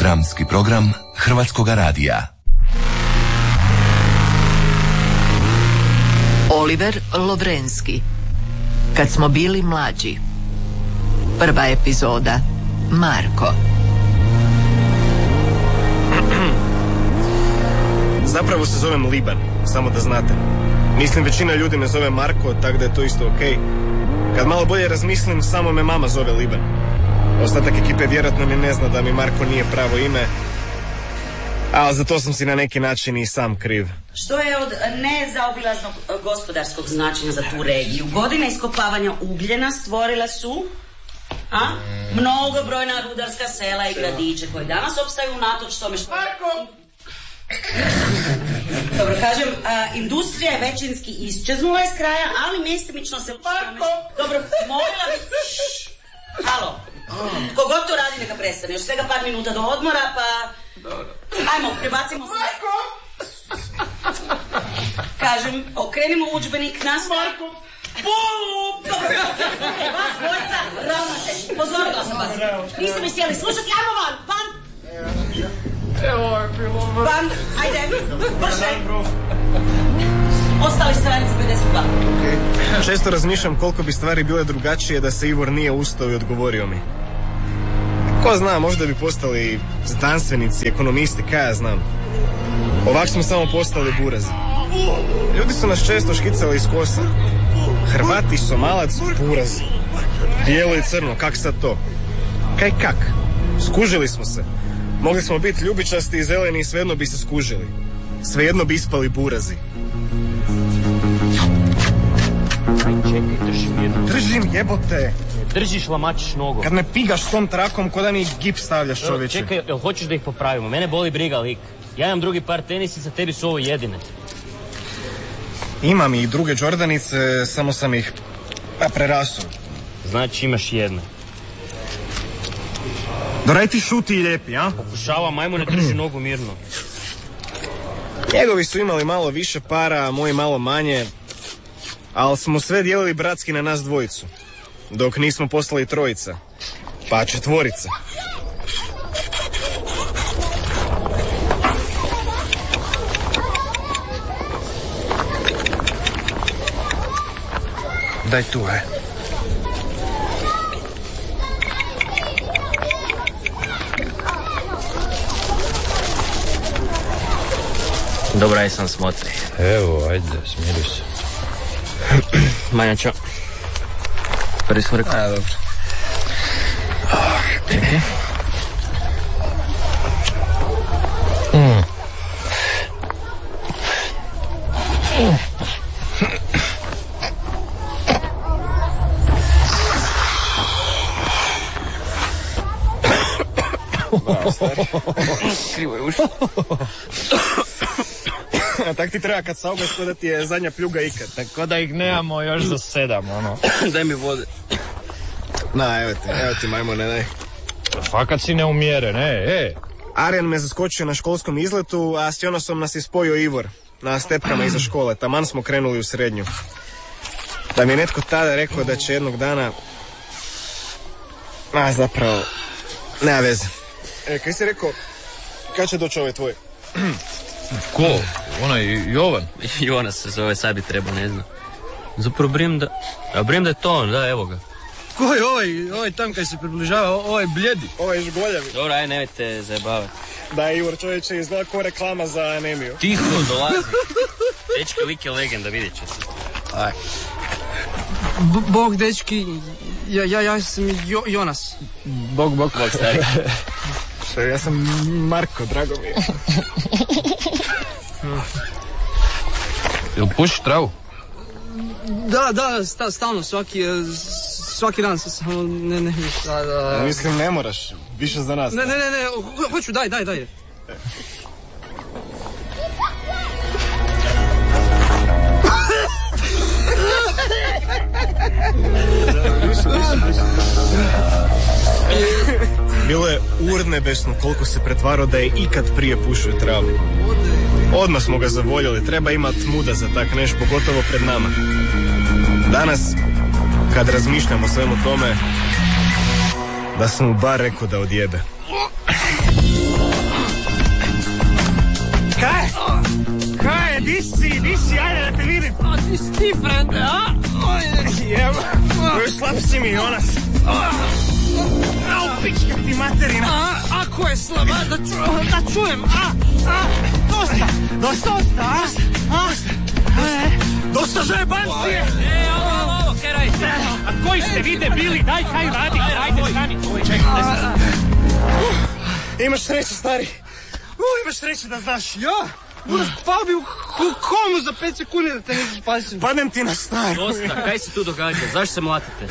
Dramski program Hrvatskoga radija. Oliver Lovrenski. Kad smo bili mlađi. Prva epizoda. Marko. Zapravo se zovem Liban, samo da znate. Mislim, većina ljudi me zove Marko, tako da je to isto okej. Kad malo bolje razmislim, samo me mama zove Liban. Ostatak ekipe vjerojatno mi ne zna da mi Marko nije pravo ime, ali za to sam si na neki način i sam kriv. Što je od nezaobilaznog gospodarskog značenja za tu regiju? Godine iskopavanja ugljena stvorila su mnogobrojna rudarska sela i gradiće koji danas opstaju unatoč tome što... Marko! Dobro, kažem, industrija je većinski isčeznula iz kraja, ali mjestimično se... Marko! Dobro, molila bi... Halo, kogod to radi neka prestane, još svega par minuta do odmora, pa... Dobro. Ajmo, prebacimo se... Marko! Kažem, okrenimo udžbenik na... Marko! Bum! Dobro, vas dvojica, ravnatelji, pozorila sam vas. Niste mi sjeli slušati, ajmo van! Evo je bilo... Van, ajde, brže! Ostali stranici 52. Okay. Često razmišljam koliko bi stvari bile drugačije da se Ivor nije ustao i odgovorio mi. Ko zna, možda bi postali znanstvenici, ekonomisti, kaj ja znam. Ovak smo samo postali burazi. Ljudi su nas često škicali iz kosa. Hrvati, Somalac, burazi. Bijelo i crno, kak sad to? Kaj kak? Skužili smo se. Mogli smo biti ljubičasti i zeleni i svejedno bi se skužili. Svejedno bi ispali burazi. Čekaj, drži mirno. Držim, jebote. Držiš, lamačiš nogu. Kad me pigaš tom trakom, ko da mi gips stavljaš, čovječe. Čekaj, jel hoćeš da ih popravimo? Mene boli briga, lik. Ja imam drugi par tenisica, tebi su ovo jedine. Imam i druge Jordanice, samo sam ih prerasuo. Znači imaš jedne. Doraj ti šuti i lijepi, a? Pokušavam, ajmo ne drži nogu mirno. Njegovi su imali malo više para, a moji malo manje, ali smo sve dijelili bratski na nas dvojicu. Dok nismo poslali trojica, pa četvorica. Daj tu, Dobro, aj sam smotri. Evo, ajde, smiri se. Manjačo. Prvi smo rekao. Dobro. Krivo je ušlo. A tak ti treba kad saugaš ko da ti je zadnja pljuga ikad. Tako da ih nemamo još za 7, ono. Daj mi vode. Na, evo ti majmune, daj. Fakat si neumjeren, Arjan me zaskočio na školskom izletu, a s Jonasom nas je spojio Ivor. Na stepkama iza škole, taman smo krenuli u srednju. Da mi je netko tada rekao da će jednog dana... zapravo... Nema veze. Kaj si rekao, kad će doći ovaj tvoj? Ko? Onaj Jovan? Jonas se zove, sad bi trebao, ne znam. Zapravo brijem da je to on, da, evo ga. Ko je ovaj tam kad se približava, ovaj bljedi? Ovaj žgoljavi. Dobro, aj, nemojte zajebavati. Da, Ivor, čovječe, izgleda ko reklama za anemiju. Tiho, dolazi. Dečki, lik je legenda, vidjet ćete. Aj. Bog, dečki, ja sam Jonas. Bog, stari. Što, ja sam Marko, drago mi je. Jel pušiš travu? Da, stalno, svaki dan, samo ne. Mislim, ne moraš, više za nas. Ne, hoću, daj. Bilo je urnebesno koliko se pretvarao da je ikad prije pušio travu. Odmah smo ga zavoljeli, treba imat muda za tak neš, pogotovo pred nama. Danas, kad razmišljamo o svemu tome, da sam mu bar rekao da odjebe. di si, ajde da te vidim. A di si ti, frende, a? Jebo, još slab si mi, Jonas. Au, pička ti materina. Ako je slab, da čujem, Dosta žebancije. Ovo, keraj. A koji ste vi debili, daj kaj radi. Ajde, stani. Imaš sreće, stari. Imaš sreće da znaš. Ja? Pao bi u komu za 5 sekundi da te neću spasiti. Padnem ti na stari. Dosta, kaj se tu događa? Zašto se mlatite?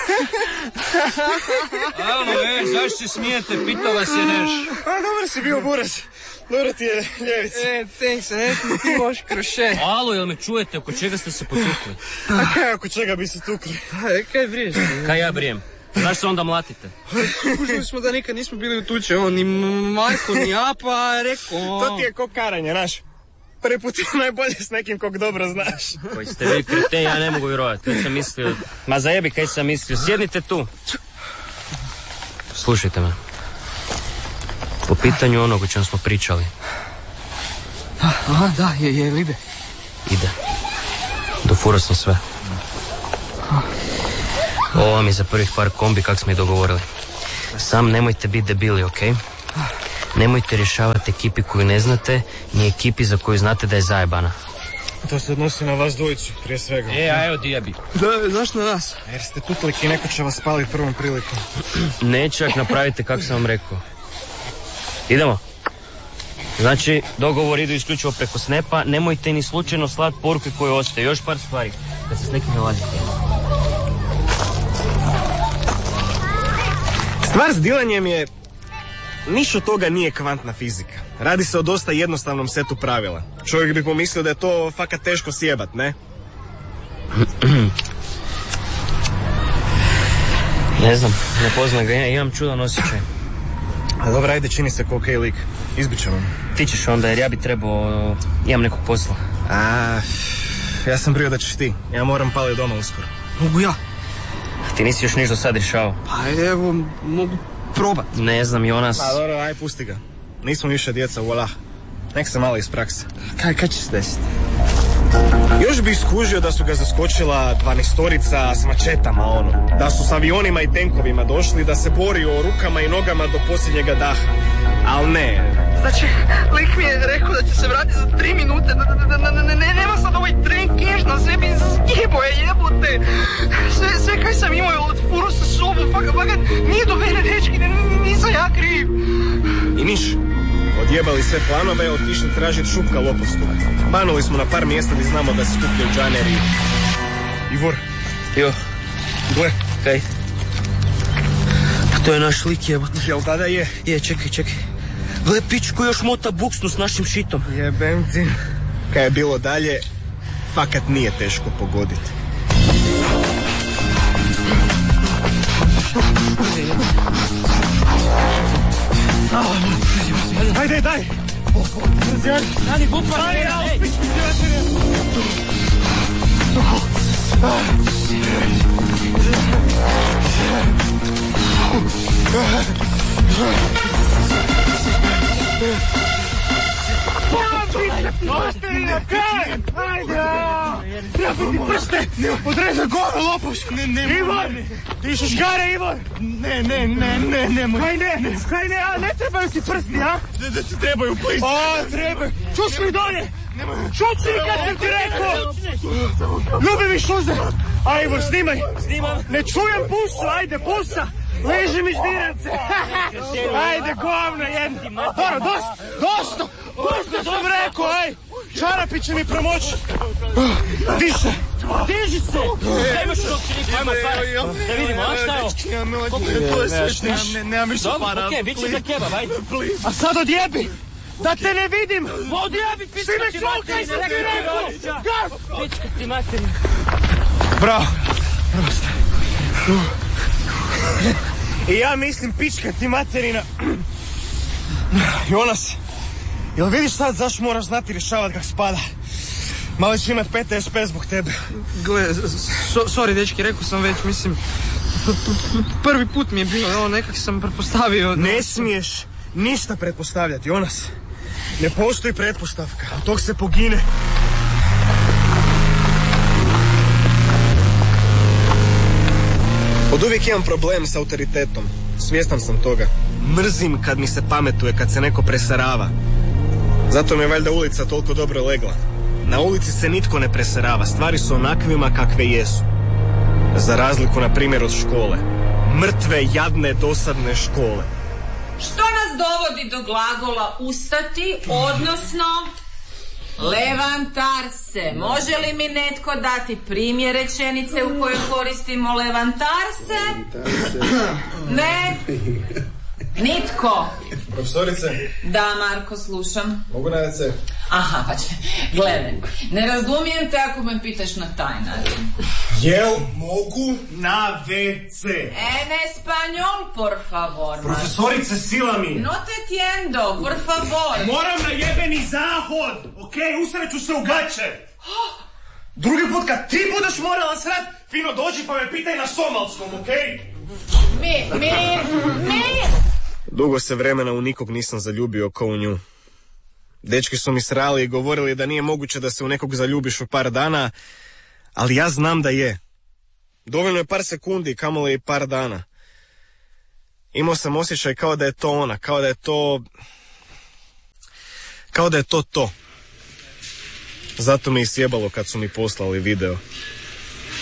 Alo, zašto se smijete? Pitao vas je neš. Dobar si bio, Buras. Dobro ti je, ljevica. Thanks, ne ti moš kroše. Alo, jel me čujete? Oko čega ste se potukli? A kaj oko čega bi se tukli? Kaj briješ? Kaj ja brijem? Zašto se onda mlatite? Skušali smo da nikad nismo bili u tuče, ni Marko, ni ja, pa rekao... To ti je ko karanje, znaš. Prvi put je najbolje s nekim kog dobro znaš. Koji ste vi kreten, ja ne mogu vjerovati. Kaj sam mislio... Ma zajebi, kaj sam mislio. Sjednite tu. Slušajte me. Po pitanju onog o čem smo pričali. Aha, da, je ide. Ide. Dofurao sam sve. Ovo vam je za prvih par kombi kak smo i dogovorili. Sam nemojte biti debili, okej? Nemojte rješavati ekipi koju ne znate, ni ekipi za koju znate da je zajebana. To se odnosi na vas dvojicu, prije svega. A evo dijabi. Da, zašto na nas? Jer ste tupliki i neko će vas spaliti prvom prilikom. Neće ak napravite kako sam vam rekao. Idemo. Znači, dogovor idu isključivo preko Snapa, nemojte ni slučajno slati poruke koje ostaje. Još par stvari, da se s nekim ne lazite. Stvar s dilanjem je... Niš od toga nije kvantna fizika. Radi se o dosta jednostavnom setu pravila. Čovjek bi pomislio da je to fakat teško sjebat, ne? Ne znam, ne poznam ga, imam čudan osjećaj. A dobro, ajde, čini se ko okej lik. Izbit ćemo. Ti ćeš onda, jer ja bi trebao, imam nekog posla. Ja sam brio da ćeš ti. Ja moram paliti doma uskoro. Mogu ja? Ti nisi još ništa sad rješao. Pa evo, mogu probat. Ne znam, Jonas. Pa dobro, aj pusti ga. Nismo više djeca, voila. Nek se malo iz prakse. Kaj će se desiti? Još bi iskužio da su ga zaskočila 12-torica s mačetama, da su s avionima i tenkovima došli, da se borio o rukama i nogama do posljednjega daha. Al ne. Znači, lik mi je rekao da će se vratiti za 3 minute, nema sad ovaj tren keš na sebi, zgiboje, jebote. Sve kaj sam imao od furu sa sobom, fakat, nije do mene, dečki, nisam ja kriv. I niš. Odjebali sve planove, otišli tražiti Šupka lopovsku. Banuli smo na par mjesta gdje znamo da se skupljaju džaneri. Ivor. Jo. Gle. Kaj? To je naš lik, jebote. Jel tada je? Je, čekaj. Gle, pičku još mota buksnu s našim šitom. Jebem ti. Kaj je bilo dalje, fakat nije teško pogoditi. Ajde, daj! Nani, bukvar, ej! Prste! Odrezaj gore, lopoš! Ivor! Dišu škare, Ivor! Ne. Kaj ne, a ne trebaju ti prsti, a? Da ti trebaju prsti. O, trebaju. Čuš mi dolje! Čuci mi kad sam ti rekao! Ljubi mi šuze! A, Ivor, snimaj! Ne čujem pusu, ajde, pusa! Leži mi ždirance! Ajde, govno jedno! Dobro, dosta! Pusta sam rekao, aj! Čarapi će mi promoći! Diži se! Imaš novčanik, ajmo para. Da vidimo, a šta je ovo? Nemam više para. Okej, bit će za kebab, ajde. A sad odjebi! Da te ne vidim! Odjebi, pička ti materina! Pička ti materina! Bravo! I ja mislim pička ti materina. Jonas, jel vidiš sad zašto moraš znati rješavati kak spada? Malo će imat PTSP zbog tebe. Gle, sorry dečki, rekao sam već, mislim, prvi put mi je bilo, nekak sam pretpostavio... Ne smiješ ništa pretpostavljati, Jonas. Ne postoji pretpostavka, od tog se pogine. Od uvijek imam problem s autoritetom. Svjestan sam toga. Mrzim kad mi se pametuje, kad se neko presarava. Zato mi je valjda ulica toliko dobro legla. Na ulici se nitko ne presarava. Stvari su onakvima kakve jesu. Za razliku, na primjer, od škole. Mrtve, jadne, dosadne škole. Što nas dovodi do glagola ustati, odnosno levantar se? Može li mi netko dati primjer rečenice u kojoj koristimo levantar se? Ne? Nitko? Profesorice? Da, Marko, slušam. Mogu na WC? Aha, pa će. Gledaj, ne razumijem te ako me pitaš na taj način. Jel mogu na WC? En español, por favor. Profesorice, sila mi. No te entiendo, por favor. Moram na jebeni zahod, okej? Usreću se u gaće. Drugi put kad ti budeš morala srat, fino dođi pa me pitaj na somalskom, okej? Mi. Dugo se vremena u nikog nisam zaljubio kao u nju. Dečki su mi srali i govorili da nije moguće da se u nekog zaljubiš u par dana, ali ja znam da je. Dovoljno je par sekundi, kamoli i par dana. Imao sam osjećaj kao da je to ona, kao da je to. Zato me isjebalo kad su mi poslali video.